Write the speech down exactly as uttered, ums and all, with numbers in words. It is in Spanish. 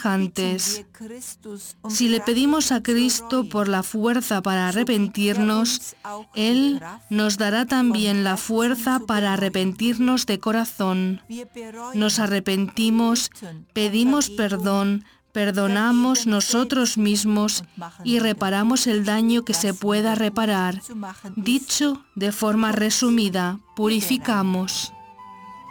semejantes. Si le pedimos a Cristo por la fuerza para arrepentirnos, Él nos dará también la fuerza para arrepentirnos de corazón. Nos arrepentimos, pedimos perdón, perdonamos nosotros mismos y reparamos el daño que se pueda reparar. Dicho de forma resumida, purificamos.